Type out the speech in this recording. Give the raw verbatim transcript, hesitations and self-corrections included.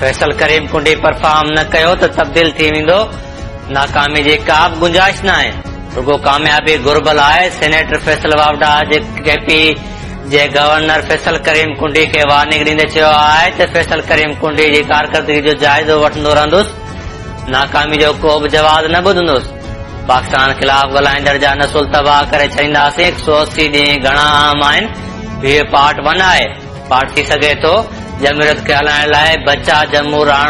फैसल करीम कुंडी परफॉर्म न कयो तो तब्दील थी वेंदो। नाकामी जी का बि गुंजाइश न आहे, रुगो कामयाबी घुर्बल आहे। सेनेटर फैसल वावडा जे केपी जे गवर्नर फैसल करीम कुंडी के वार्निंग ॾींदे चयो आहे त फैसल करीम कुंडी जी कारकर्दगी जो जाइज़ो वठंदो रहंदुसि, नाकामी जो को बि जवाब न ॿुधंदुसि। पाकिस्तान खिलाफ़ ॻाल्हाईंदड़ जा नसुल तबाह करे छॾींदासीं। एक सौ अस्सी ॾींहं घणा आम आहिनि। हीअ पार्ट वन आहे। पार्ट थी सघे थो जमहूरियत खे हलाइण लाइ बचा जम्मू